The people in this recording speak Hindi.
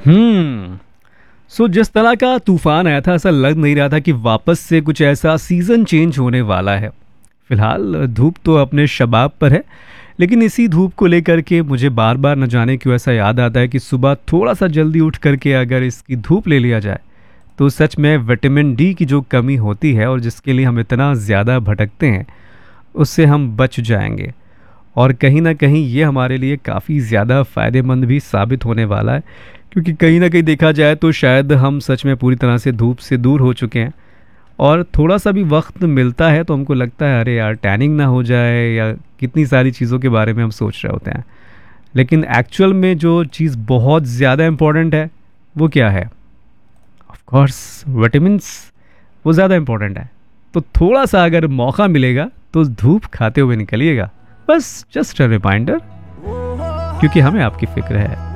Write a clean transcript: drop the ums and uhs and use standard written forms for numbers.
हम्म। जिस तरह का तूफान आया था, ऐसा लग नहीं रहा था कि वापस से कुछ ऐसा सीज़न चेंज होने वाला है। फिलहाल धूप तो अपने शबाब पर है, लेकिन इसी धूप को लेकर के मुझे बार बार न जाने क्यों ऐसा याद आता है कि सुबह थोड़ा सा जल्दी उठ करके अगर इसकी धूप ले लिया जाए तो सच में विटामिन डी की जो कमी होती है और जिसके लिए हम इतना ज़्यादा भटकते हैं, उससे हम बच जाएंगे। और कहीं ना कहीं ये हमारे लिए काफ़ी ज़्यादा फ़ायदेमंद भी साबित होने वाला है, क्योंकि कहीं ना कहीं देखा जाए तो शायद हम सच में पूरी तरह से धूप से दूर हो चुके हैं। और थोड़ा सा भी वक्त मिलता है तो हमको लगता है अरे यार टैनिंग ना हो जाए, या कितनी सारी चीज़ों के बारे में हम सोच रहे होते हैं। लेकिन एक्चुअल में जो चीज़ बहुत ज़्यादा इम्पोर्टेंट है वो क्या है? ऑफ कोर्स विटामिन्स, वो ज़्यादा इम्पोर्टेंट है। तो थोड़ा सा अगर मौका मिलेगा तो धूप खाते हुए निकलिएगा, बस जस्ट अ रिमाइंडर, क्योंकि हमें आपकी फ़िक्र है।